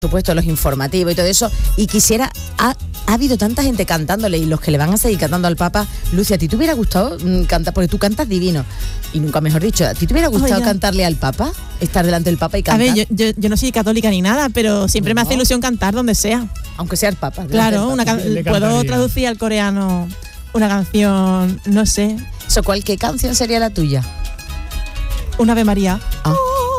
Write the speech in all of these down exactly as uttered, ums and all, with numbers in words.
supuesto, los informativos y todo eso, y quisiera, ha, ha habido tanta gente cantándole y los que le van a seguir cantando al Papa. Lucia, ¿a ti te hubiera gustado mm, cantar? Porque tú cantas divino, y nunca mejor dicho, ¿a ti te hubiera gustado Oye. cantarle al Papa? Estar delante del Papa y A cantar. ver, yo, yo, yo no soy católica ni nada, pero siempre me hace ilusión cantar donde sea. Aunque sea el Papa. Claro, una can- Le puedo cantaría. traducir al coreano una canción, no sé, Eso, ¿cuál, qué canción sería la tuya? una Ave María. Ah.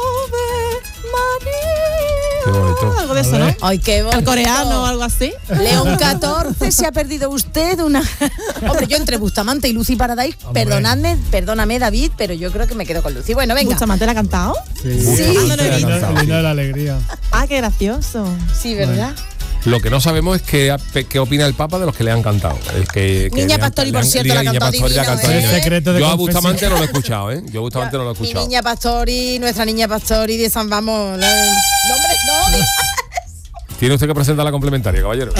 Qué bonito. Algo de A eso, ¿no? ver. Ay, qué bonito. Al coreano o algo así. León catorce, se ha perdido usted una... Hombre, yo entre Bustamante y Lucy Paradise, Hombre. perdonadme, perdóname, David, pero yo creo que me quedo con Lucy. Bueno, venga. Bustamante la ha cantado. Sí, Sí. El No lo he himno- visto. el himno de la alegría. Ah, qué gracioso. Sí, ¿verdad? Lo que no sabemos es qué, qué opina el Papa de los que le han cantado. El que, que Niña le han- Pastori, le por han- cierto, la ha Niña cantado Pastori la ha divino, cantado ¿eh? divino. Es secreto de Yo a confesión. Bustamante no lo he escuchado, ¿eh? Yo a Bustamante no lo he Mi escuchado. niña Pastori, nuestra niña Pastori de San Vamos. La... No, hombre, no. Tiene usted que presentar la complementaria, caballero.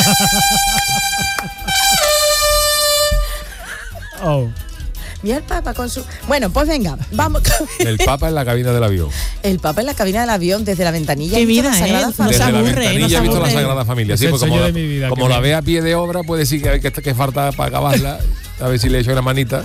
Oh. Mira el Papa con su... Bueno, pues venga, vamos. con- El Papa en la cabina del avión. El Papa en la cabina del avión desde la ventanilla. Qué ha visto vida, la Sagrada ¿eh? Familia. No se Desde la aburre, ventanilla no se he visto la aburre. Sagrada Familia. Es Sí, el pues sueño como, de mi vida, como que la me- ve a pie de obra, puede decir que, hay que, que falta para acabarla. A ver si le echo una manita.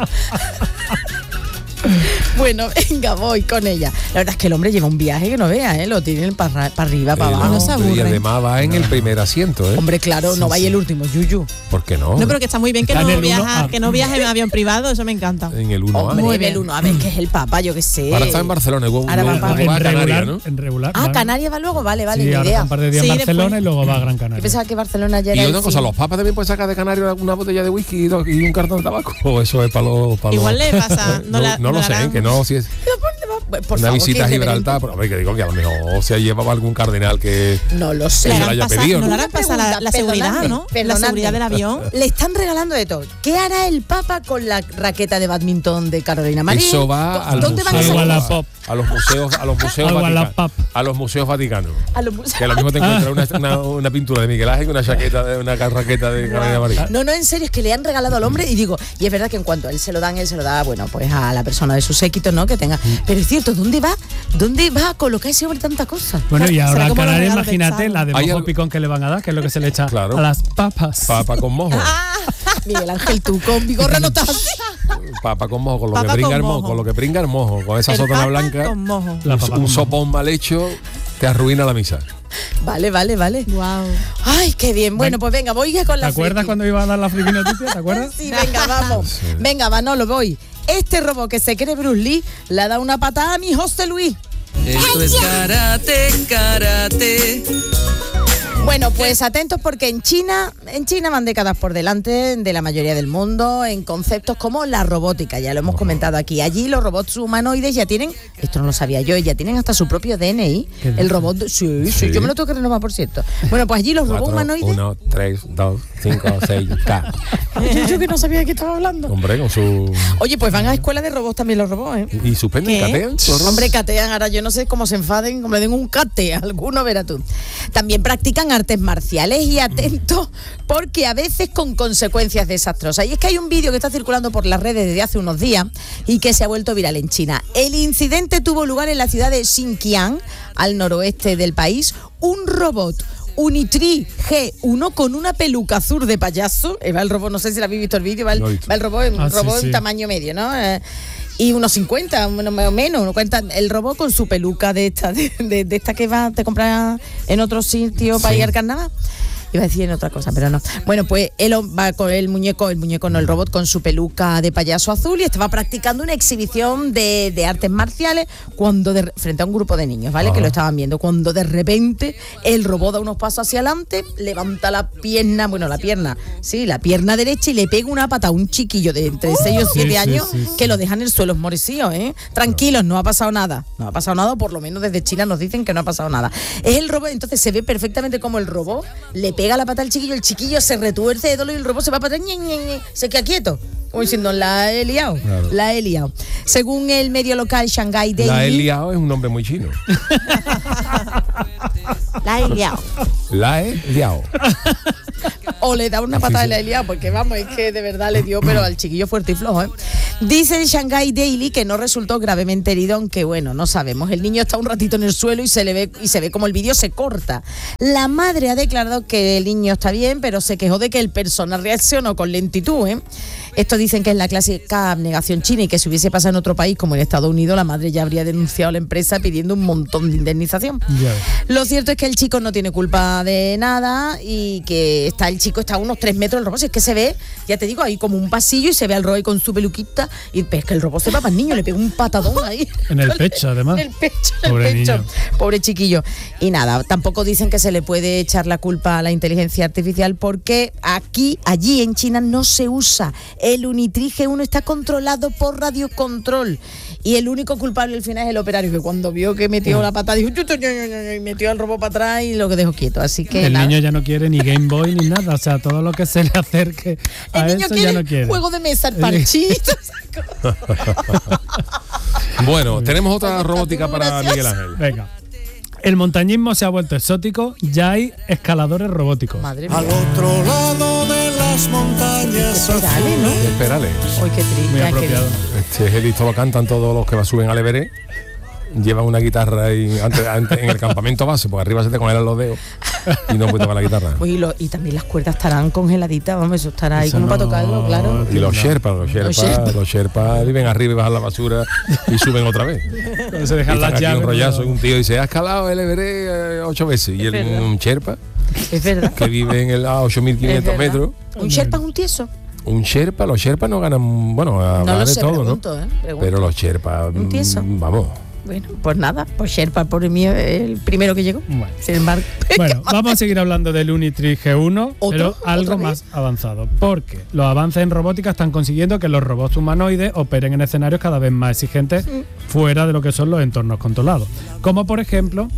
Bueno, venga, voy con ella. La verdad es que el hombre lleva un viaje que no vea, ¿eh? Lo tienen para arriba, para Eh, abajo. no se y aburre. además va en el primer asiento, ¿eh? Hombre, claro, no vaya el último, Yuyu. ¿Por qué no? No, pero que está muy bien que Está no, en el uno viaja, A. que no viaje en avión privado, eso me encanta. En el uno A. Hombre, Muy en bien. el uno, a ver, que es el Papa, yo qué sé. Ahora está en Barcelona. Luego, Ahora luego- va para- luego va a En Canarias, regular, ¿no? en regular. Ah, va. Canarias va luego, vale, vale, Sí, ni ahora idea. está un par de días Sí, en Barcelona después. y luego va a Gran Yo Canaria. pensaba que Barcelona ya Y era una el cosa, fin. ¿los papas también pueden sacar de Canarias una botella de whisky y dos- y un cartón de tabaco? ¿O eso es para los... para Igual los- le pasa, Eh, no la- no no lo la sé, harán. que no, si es Por una favor, visita a que Gibraltar, pero a ver, que digo que a lo mejor se llevaba algún cardenal que... No lo sé. Que se Le la harán haya pasar- pedido, no ¿no? le harán Una pasar la, pregunta, la seguridad, perdonadme, ¿no? La perdonadme. seguridad del avión. Le están regalando de todo. ¿Qué hará el Papa con la raqueta de badminton de Carolina Marín? Eso va al ¿Dónde van a museo, sacar? Wallapop. a los museos, a los museos Al vaticanos, Wallapop. a los museos vaticanos. A los museos. Que lo mismo te encuentras una, una, una pintura de Miguel Ángel y una chaqueta de una raqueta de Carolina Marín. No, no, en serio, es que le han regalado al hombre y digo, y es verdad que en cuanto a él se lo dan, él se lo da, bueno, pues a la persona de su séquito, ¿no? Que tenga. Pero es cierto, ¿dónde va? ¿Dónde va a colocar ese hombre tanta cosa? Bueno, y Será ahora a como los Canarias, regalos de imagínate Chavo. la de Hay mojo algo- picón que le van a dar, que es lo que se le echa Claro. a las papas. Papa con mojo. Miguel Ángel, tú con bigorra no estás así. Papa con mojo, con lo Papa que brinca con el mojo, mojo. con lo que brinca el mojo, con esa El sotana Papa blanca. con mojo. La un, papa un con sopón mal hecho te arruina la misa. Vale, vale, vale. Wow. Ay, qué bien. Bueno, Ven. pues venga, voy ya con ¿Te la acuerdas friki. cuando iba a dar la friki noticia? ¿Te acuerdas? Sí, venga, vamos. Venga, Manolo, voy. Este robot que se cree Bruce Lee le ha dado una patada a mi José Luis. Esto es karate, karate. Bueno, pues atentos porque en China, en China van décadas por delante de la mayoría del mundo en conceptos como la robótica, ya lo hemos comentado aquí. Allí los robots humanoides ya tienen, esto no lo sabía yo, ya tienen hasta su propio D N I. ¿Qué El dices? robot, sí, sí, Sí. yo me lo tengo que renovar, por cierto. Bueno, pues allí los robots Cuatro, humanoides... uno, tres, dos, cinco, seis, K. Yo, yo que no sabía de qué estaba hablando. Hombre, con su... Oye, pues van a escuela de robots también los robots, ¿eh? ¿Y suspenden? ¿Qué? ¿Catean? los robots? Hombre, catean, ahora yo no sé cómo se enfaden, como le den un cate a alguno, verá tú. También practican artes marciales y atentos, porque a veces con consecuencias desastrosas. Y es que hay un vídeo que está circulando por las redes desde hace unos días y que se ha vuelto viral en China. El incidente tuvo lugar en la ciudad de Xinjiang, al noroeste del país. Un robot Unitree G uno con una peluca azul de payaso. Eh, va el robot, no sé si lo habéis visto el vídeo, va el, No he visto. va el robot, un Ah, sí, robot sí. en tamaño medio, ¿no? Eh, y unos cincuenta, unos más o menos, unos cuarenta, el robot con su peluca de esta, de, de- de esta que va, te compras en otro sitio para ir al carnaval. Iba a decir en otra cosa, pero no. Bueno, pues él va con el muñeco, el muñeco no, el robot con su peluca de payaso azul y estaba practicando una exhibición de, de artes marciales cuando de, frente a un grupo de niños, ¿vale? Ajá. Que lo estaban viendo. Cuando de repente el robot da unos pasos hacia adelante, levanta la pierna, bueno, la pierna, sí, la pierna derecha y le pega una pata a un chiquillo de entre seis o siete Sí, sí, años sí, sí. que lo dejan en el suelo esmorecido, ¿eh? Tranquilos, no ha pasado nada. No ha pasado nada, por lo menos desde China nos dicen que no ha pasado nada. Es el robot, entonces se ve perfectamente como el robot le pega la pata al chiquillo, el chiquillo se retuerce de dolor y el robot se va para atrás, ñe, ñe, ñe, se queda quieto. Como diciendo, la he liado, Claro. la he liado. Según el medio local Shanghai Daily... La he liado es un nombre muy chino. La he liado. La he liado. O le da una patada y la he liado, porque vamos, es que de verdad le dio, pero al chiquillo fuerte y flojo, ¿eh? Dice el Shanghai Daily que no resultó gravemente herido, aunque bueno, no sabemos. El niño está un ratito en el suelo y se le ve y se ve como el vídeo se corta. La madre ha declarado que el niño está bien, pero se quejó de que el personal reaccionó con lentitud, ¿eh? Esto dicen que es la clásica abnegación china y que si hubiese pasado en otro país como en Estados Unidos, la madre ya habría denunciado a la empresa pidiendo un montón de indemnización. Ya. Lo cierto es que el chico no tiene culpa de nada y que está el chico está a unos tres metros del robot. Es que se ve, ya te digo, ahí como un pasillo y se ve al robot ahí con su peluquita y es que el robot se va para el niño, le pega un patadón ahí. En el pecho, además. En el pecho, en Pobre el pecho. niño. Pobre chiquillo. Y nada, tampoco dicen que se le puede echar la culpa a la inteligencia artificial porque aquí, allí en China no se usa. El Unitree G uno está controlado por radiocontrol. Y el único culpable al final es el operario, que cuando vio que metió la pata dijo y metió al robot para atrás y lo que dejó quieto. Así que El nada. niño ya no quiere ni Game Boy ni nada, o sea, todo lo que se le acerque a El niño eso quiere, ya no quiere. juego de mesa, el parchito. Bueno, tenemos otra robótica para Gracioso. Miguel Ángel. Venga. El montañismo se ha vuelto exótico, ya hay escaladores robóticos. Madre mía. Al otro lado de las montañas Dale, ¿no? Esperale. Uy, qué triste. Muy ay, qué apropiado. bien. Este es el esto lo cantan todos los que va- suben al Everest. Llevan una guitarra y antes, antes- en el campamento base, porque arriba se te congelan los dedos y no puedes tocar la guitarra. Uy, y, lo- y también las cuerdas estarán congeladitas, vamos, eso estará ahí Eso como para no- tocarlo, claro. Y los Sherpas, los Sherpas, Sherpas. los Sherpas viven arriba y bajan la basura y suben otra vez. Se Y dejan están las aquí llaves. un rollazo y un tío dice, ha escalado el Everest eh, ocho veces. Y el, verdad. un Sherpa Es verdad. que vive en el, a ocho mil Es quinientos verdad. metros. ¿Un Sherpa es un tieso? Un Sherpa, los Sherpas no ganan, bueno, No habrá lo de sé, todo, pregunto, ¿no? ¿eh? Pregunto. Pero los Sherpas, Un tieso. mm, vamos. Bueno, pues nada, pues Sherpa por mí es el primero que llegó. Bueno. Sin embargo. Bueno, vamos a seguir hablando del Unitree G uno, ¿Otro? pero ¿Otra algo vez? más avanzado. Porque los avances en robótica están consiguiendo que los robots humanoides operen en escenarios cada vez más exigentes fuera de lo que son los entornos controlados. Como por ejemplo,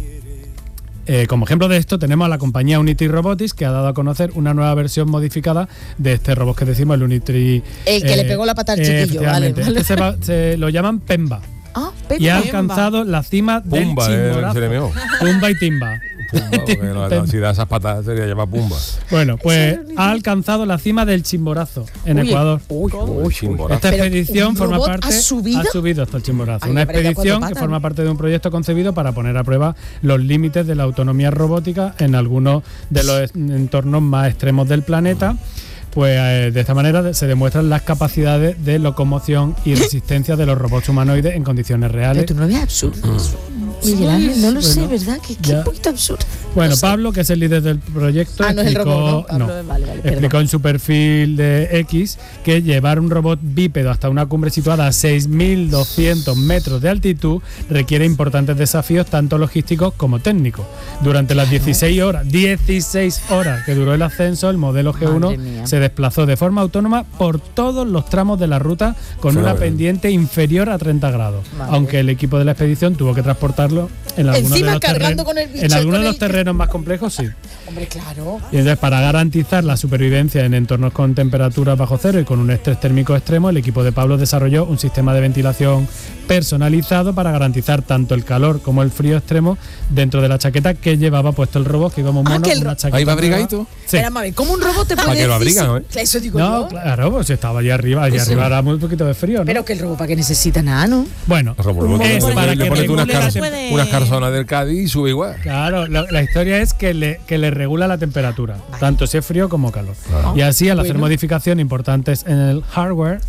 eh, como ejemplo de esto tenemos a la compañía Unitree Robotics, que ha dado a conocer una nueva versión modificada de este robot que decimos, el Unitree. El que le pegó la pata al chiquillo, vale, efectivamente. vale. Este se, va- se lo llaman Pemba. Ah, Y ha Pemba. alcanzado la cima del Pumba, eh, chimborazo. se le meó. Pumba y Timba. Pumba, porque no, no, si da esas patas sería llamar Pumba. Bueno, pues ha alcanzado la cima del Chimborazo en Uy, Ecuador. Uy, uy, Chimborazo. Esta Pero, expedición ¿un forma robot parte ha subido? ha subido hasta el Chimborazo. Ay, Una hombre, ya expedición cuatro que patas. forma parte de un proyecto concebido para poner a prueba los límites de la autonomía robótica en algunos de los es- entornos más extremos del planeta. Pues eh, de esta manera se demuestran las capacidades de locomoción y resistencia de los robots humanoides en condiciones Pero reales. tú no ves absurdo. Miguel Ángel, no lo sé, Bueno, ¿verdad? Que, que ya. un poquito absurdo. Bueno, No sé. Pablo, que es el líder del proyecto, Ah, no es el explicó, robot, ¿no? Pablo, no, vale, vale, explicó perdón. en su perfil de X que llevar un robot bípedo hasta una cumbre situada a seis mil doscientos metros de altitud requiere importantes desafíos tanto logísticos como técnicos. Durante las dieciséis horas, dieciséis horas que duró el ascenso, el modelo G uno Madre mía. se desplazó de forma autónoma por todos los tramos de la ruta con Fenomenal. una pendiente inferior a treinta grados, Madre. aunque el equipo de la expedición tuvo que transportarlo en algunos Encima de los cargando terrenos- con el bicho, en algunos con de los el- terrenos más complejos, sí. Hombre, claro. Y entonces, para garantizar la supervivencia en entornos con temperaturas bajo cero y con un estrés térmico extremo, el equipo de Pablo desarrolló un sistema de ventilación personalizado para garantizar tanto el calor como el frío extremo dentro de la chaqueta que llevaba puesto el robot, que íbamos Ah, mono, que el una ro- chaqueta Ahí va nueva. abrigadito. Sí. Espera, a ver, ¿cómo un robot te puede ¿Para qué lo decir abrigan, si- eh? Eso digo No, yo. claro, pues estaba allá arriba, allá Eso. arriba era muy poquito de frío, ¿no? Pero que el robot, ¿para qué necesita nada, no? Bueno, Los robots, es le para pones- le que pones tú unas, regule la car- tem- puede- unas carzonas del Cádiz y sube igual. Claro, la, la historia es que le, que le regula la temperatura, tanto si es frío como calor. Claro. Y así, al hacer Bueno. modificaciones importantes en el hardware,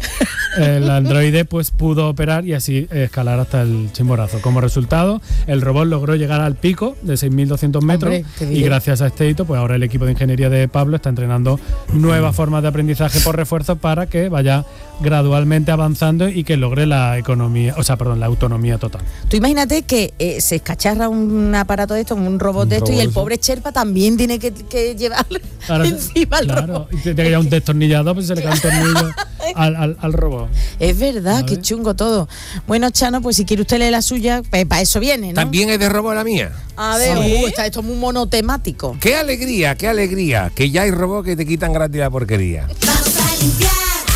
el androide pues pudo operar y así escalar hasta el Chimborazo. Como resultado, el robot logró llegar al pico de seis mil doscientos metros. Hombre, qué Y bien. gracias a este hito, pues ahora el equipo de ingeniería de Pablo está entrenando nuevas formas de aprendizaje por refuerzo para que vaya gradualmente avanzando y que logre la economía, o sea, perdón, la autonomía total. Tú imagínate que eh, se escacharra un aparato de esto, un robot Un de esto, robot y el de eso. pobre Sherpa también tiene que, que llevarle Ahora, encima al claro, robot. y tiene que ir a un destornillador, pues se le cae un tornillo al, al, al robot. Es verdad, qué ¿Vale? chungo todo. Bueno, Chano, pues si quiere usted leer la suya, pues para eso viene, ¿no? También es de robo la mía. A ver, ¿Sí? uh, está esto muy monotemático. Qué alegría, qué alegría, que ya hay robots que te quitan gratis la porquería. Vamos a limpiar,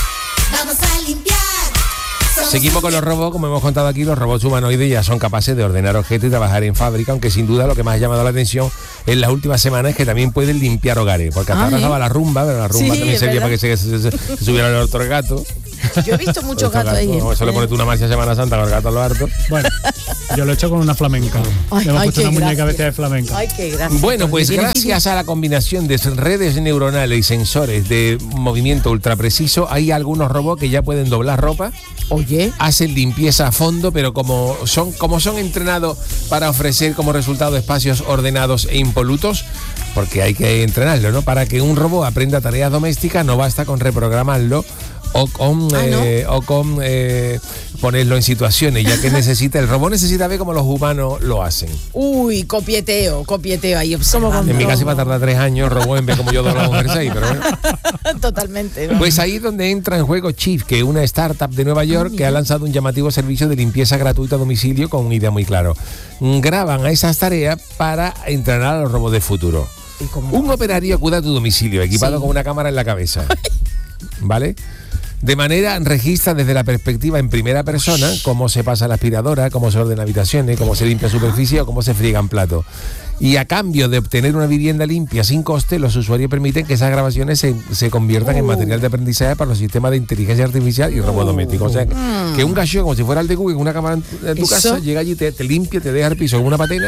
vamos a limpiar. Somos Seguimos con los robots, como hemos contado aquí, los robots humanoides ya son capaces de ordenar objetos y trabajar en fábrica, aunque sin duda lo que más ha llamado la atención en las últimas semanas es que también pueden limpiar hogares, porque hasta Ah, ahora ¿eh? estaba la rumba, pero la rumba Sí, también es servía verdad. para que se, se, se- se subieran el orto del gato. Yo he visto muchos Estos gatos ahí. No, eso le pones tú una marcha Semana Santa con el gato a los hartos. Bueno, yo lo he hecho con una flamenca. Ay, Le hemos ay, puesto qué una muñeca gracia. vestida de flamenca. Ay, qué gracia. Bueno, pues Tiene gracias a la combinación de redes neuronales y sensores de movimiento ultra preciso, hay algunos robots que ya pueden doblar ropa, Oye, hacen limpieza a fondo, pero como son, como son entrenados para ofrecer como resultado espacios ordenados e impolutos, porque hay que entrenarlo, ¿no? Para que un robot aprenda tareas domésticas no basta con reprogramarlo o con, Ah, ¿no? eh, o con eh, ponerlo en situaciones, ya que necesita, el robot necesita ver cómo los humanos lo hacen. uy, copieteo, copieteo ahí observando. En mi caso va a tardar tres años el robot en ver cómo yo doblo un jersey, pero bueno. Totalmente. ¿no? Pues ahí es donde entra en juego Chief, que es una startup de Nueva York que ha lanzado un llamativo servicio de limpieza gratuita a domicilio con una idea muy clara. Graban a esas tareas para entrenar a los robots del futuro. ¿Y cómo? Un operario acude a tu domicilio equipado Sí. con una cámara en la cabeza. ¿Vale? De manera registra desde la perspectiva en primera persona cómo se pasa la aspiradora, cómo se ordena habitaciones, cómo se limpia superficie o cómo se friegan platos. Y a cambio de obtener una vivienda limpia sin coste, los usuarios permiten que esas grabaciones se, se conviertan en material de aprendizaje para los sistemas de inteligencia artificial y robots domésticos. O sea, que un gallo, como si fuera el de Google, con una cámara en tu Eso. casa, llega allí, te, te limpia, te deja el piso con una patena.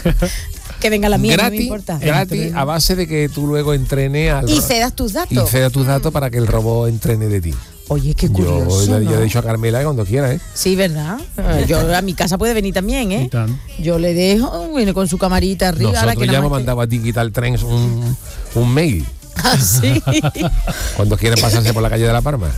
Que venga la mía, no me gratis, importa. gratis, a base de que tú luego entrenes al Y ro- cedas tus y datos. ceda tus datos para que el robot entrene de ti. Oye, qué Yo, curioso. le- yo ¿no? he dicho a Carmela que cuando quiera, ¿eh? Sí, ¿verdad? Eh, Yo a mi casa puede venir también, Y ¿eh? tan. Yo le dejo, viene con su camarita arriba. ahora Nosotros que ya nada hemos más que- mandado a Digital Trends un, un mail Ah, sí. cuando quieren pasarse por la calle de La Palma.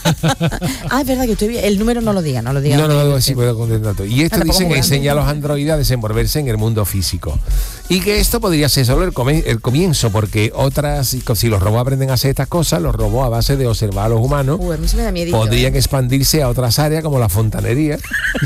Ah, es verdad que estoy bien. El número no lo diga, no lo diga. No, no, no, sí puedo contentar todo. Y esto Ah, tampoco dice que muy grande. enseña a los androides a desenvolverse en el mundo físico. Y que esto podría ser solo el, come- el comienzo, porque otras, si los robots aprenden a hacer estas cosas, los robots a base de observar a los humanos Uy, a mí se me da miedito. podrían ¿eh? expandirse a otras áreas como la fontanería.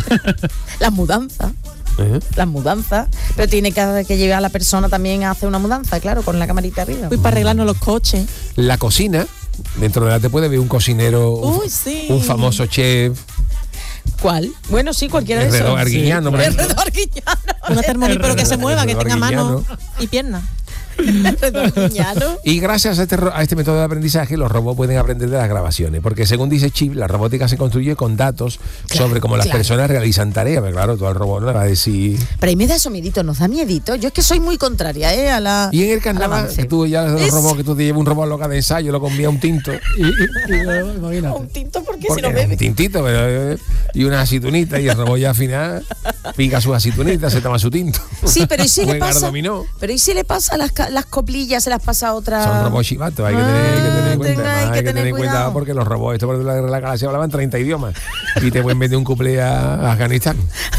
Las mudanzas. ¿eh? Las mudanzas. Pero tiene que, que llevar a la persona también a hacer una mudanza, claro, con la camarita arriba. Uy, para arreglarnos los coches. La cocina, dentro de la te puede ver un cocinero, un- Uy, sí. un famoso chef, ¿Cuál? Bueno, sí, cualquiera de Herrero esos. Arguiñano, por ejemplo. Herrero Arguiñano. Una termomípero que se mueva, que tenga Arguiñano. manos y piernas. Herrero Arguiñano. Y gracias a este, ro- a este método de aprendizaje, los robots pueden aprender de las grabaciones. Porque según dice Chip, la robótica se construye con datos Claro, sobre cómo las claro. personas realizan tareas. Pero claro, todo el robot no le va a decir. Pero ahí me da eso miedito, nos da miedito. Yo es que soy muy contraria, ¿eh? A la. Y en el al carnaval, avance. que tú ya los Es- robots, que tú te llevas un robot loca de ensayo, lo convía un tinto. Y, y- y luego, imagínate. Un tinto porque si Porque no un bebe. tintito, pero, eh, y una aceitunitas, y el robot ya al final pica sus aceitunitas, se toma su tinto. Sí, pero ¿y si le Juega al pasa? dominó. Pero ¿y si le pasa las, ca- las coplillas, se las pasa a otra? Son robots chivatos, hay que tener, hay que tener en Ah, cuenta. tenga- hay Además, que hay que tener tener cuidado cuidado. porque los robots, esto por la, la galaxia hablaban treinta idiomas y te pueden vender un cuplé a Afganistán.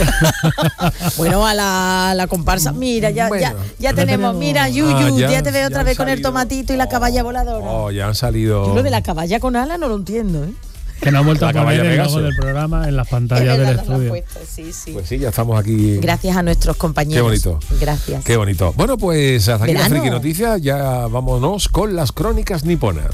Bueno, a la, a la comparsa. Mira, ya, Bueno, ya, ya ya tenemos. tenemos- Mira, Yuyu, Ah, ya, ya- te veo ya otra han vez con el salido. tomatito y la caballa voladora. Oh, ya han salido. Yo lo de la caballa con ala no lo entiendo, ¿eh? Que nos ha vuelto La a poner caballa el Pegaso. logo del programa en las Es pantallas verdad, del nos lo han estudio. puesto, sí, sí. Pues sí, ya estamos aquí. Gracias a nuestros compañeros. Qué bonito. Gracias. Qué bonito. Bueno, pues hasta aquí la Verano. friki noticias. Ya vámonos con las crónicas niponas.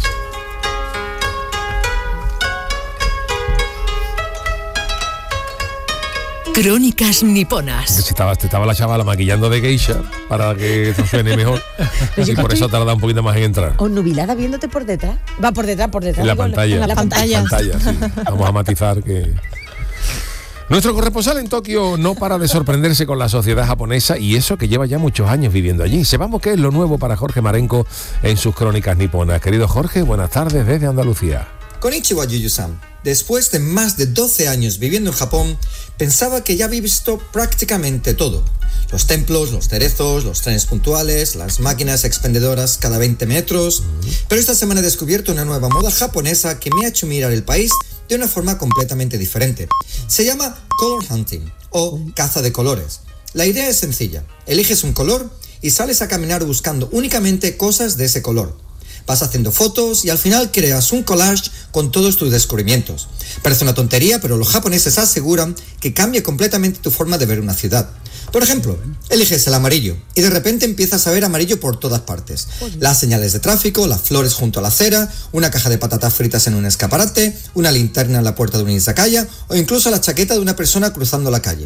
Crónicas niponas. Si estaba, te estaba la chavala maquillando de geisha para que esto suene mejor. Pero yo y que por eso estoy- tarda un poquito más en entrar. O nubilada viéndote por detrás. Va por detrás, por detrás. En la digo, pantalla. En la pantalla. pantalla. pantalla, sí. Vamos a matizar que. Nuestro corresponsal en Tokio no para de sorprenderse con la sociedad japonesa y eso que lleva ya muchos años viviendo allí. Sepamos qué es lo nuevo para Jorge Marenco en sus crónicas niponas. Querido Jorge, buenas tardes desde Andalucía. Konnichiwa, Yuyu-san. Después de más de doce años viviendo en Japón, pensaba que ya había visto prácticamente todo. Los templos, los cerezos, los trenes puntuales, las máquinas expendedoras cada veinte metros. Pero esta semana he descubierto una nueva moda japonesa que me ha hecho mirar el país de una forma completamente diferente. Se llama color hunting o caza de colores. La idea es sencilla. Eliges un color y sales a caminar buscando únicamente cosas de ese color. Vas haciendo fotos y al final creas un collage con todos tus descubrimientos. Parece una tontería, pero los japoneses aseguran que cambia completamente tu forma de ver una ciudad. Por ejemplo, eliges el amarillo y de repente empiezas a ver amarillo por todas partes. Las señales de tráfico, las flores junto a la acera, una caja de patatas fritas en un escaparate, una linterna en la puerta de una izakaya o incluso la chaqueta de una persona cruzando la calle.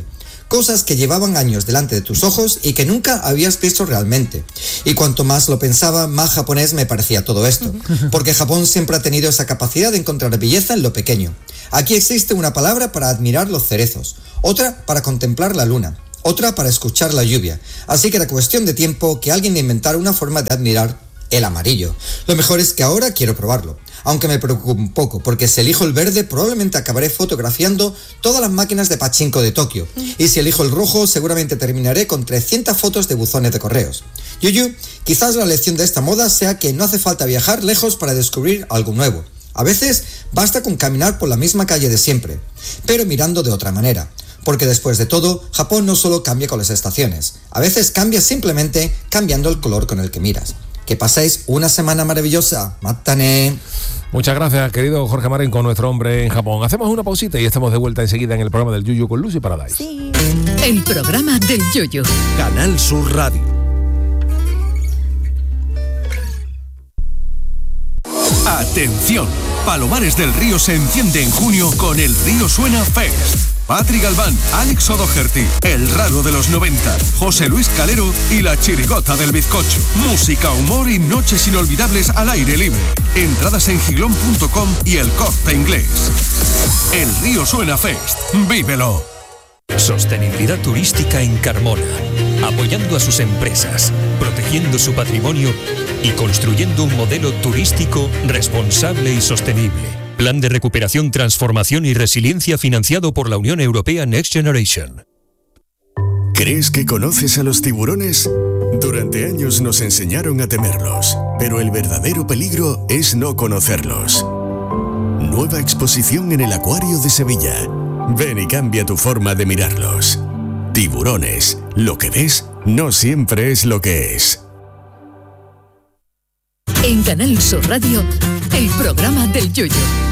cosas que llevaban años delante de tus ojos y que nunca habías visto realmente. Y cuanto más lo pensaba, más japonés me parecía todo esto, porque Japón siempre ha tenido esa capacidad de encontrar belleza en lo pequeño. Aquí existe una palabra para admirar los cerezos, otra para contemplar la luna, otra para escuchar la lluvia, así que era cuestión de tiempo que alguien inventara una forma de admirar el amarillo. Lo mejor es que ahora quiero probarlo, aunque me preocupa un poco, porque si elijo el verde probablemente acabaré fotografiando todas las máquinas de pachinko de Tokio, y si elijo el rojo seguramente terminaré con trescientas fotos de buzones de correos. Yuyu, quizás la lección de esta moda sea que no hace falta viajar lejos para descubrir algo nuevo. A veces basta con caminar por la misma calle de siempre, pero mirando de otra manera. Porque después de todo, Japón no solo cambia con las estaciones, a veces cambia simplemente cambiando el color con el que miras. Que paséis una semana maravillosa. Matane. Muchas gracias, querido Jorge Marín, con nuestro hombre en Japón. Hacemos una pausita y estamos de vuelta enseguida en el programa del Yuyu con Lucy Paradise. Sí. El programa del Yuyu. Canal Sur Radio. Atención, Palomares del Río se enciende en junio con el Río Suena Fest. Patri Galván, Alex O'Doherty, El Raro de los noventa, José Luis Calero y La Chirigota del Bizcocho. Música, humor y noches inolvidables al aire libre. Entradas en giglón punto com y El Corte Inglés. El Río Suena Fest. ¡Vívelo! Sostenibilidad turística en Carmona, apoyando a sus empresas, protegiendo su patrimonio y construyendo un modelo turístico responsable y sostenible. Plan de recuperación, transformación y resiliencia financiado por la Unión Europea Next Generation. ¿Crees que conoces a los tiburones? Durante años nos enseñaron a temerlos, pero el verdadero peligro es no conocerlos. Nueva exposición en el Acuario de Sevilla. Ven y cambia tu forma de mirarlos. Tiburones, lo que ves no siempre es lo que es. En Canal Sur Radio, el programa del Yuyu.